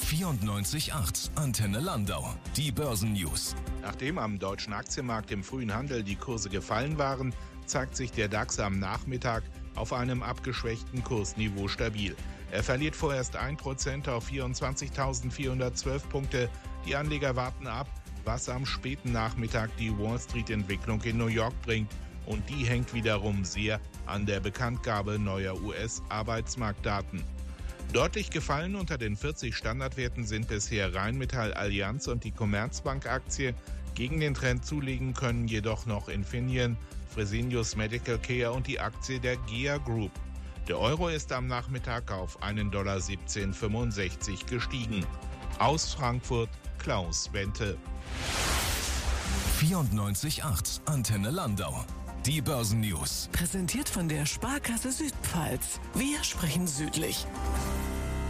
94.8 Antenne Landau. Die Börsennews. Nachdem am deutschen Aktienmarkt im frühen Handel die Kurse gefallen waren, zeigt sich der DAX am Nachmittag auf einem abgeschwächten Kursniveau stabil. Er verliert vorerst 1% auf 24.412 Punkte. Die Anleger warten ab, was am späten Nachmittag die Wall-Street-Entwicklung in New York bringt. Und die hängt wiederum sehr an der Bekanntgabe neuer US-Arbeitsmarktdaten. Deutlich gefallen unter den 40 Standardwerten sind bisher Rheinmetall, Allianz und die Commerzbank-Aktie. Gegen den Trend zulegen können jedoch noch Infineon, Fresenius Medical Care und die Aktie der GEA Group. Der Euro ist am Nachmittag auf $1,1765 gestiegen. Aus Frankfurt Klaus Wente. 94.8 Antenne Landau. Die Börsennews. Präsentiert von der Sparkasse Südpfalz. Wir sprechen südlich.